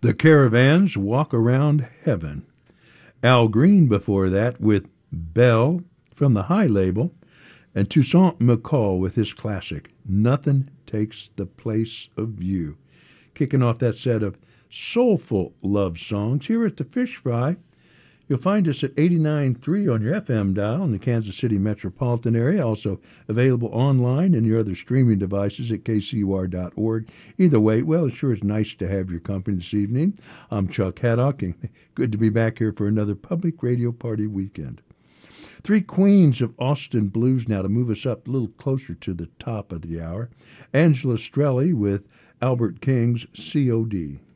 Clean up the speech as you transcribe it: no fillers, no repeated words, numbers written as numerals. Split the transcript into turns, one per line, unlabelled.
The Caravans Walk Around Heaven. Al Green before that with Belle from the High label, and Toussaint McCall with his classic, Nothing Takes the Place of You. Kicking off that set of soulful love songs here at the Fish Fry. You'll find us at 89.3 on your FM dial in the Kansas City metropolitan area. Also available online and your other streaming devices at kcur.org. Either way, well, it sure is nice to have your company this evening. I'm Chuck Haddock, and good to be back here for another Public Radio Party weekend. Three queens of Austin blues now to move us up a little closer to the top of the hour. Angela Strelli with Albert King's C.O.D.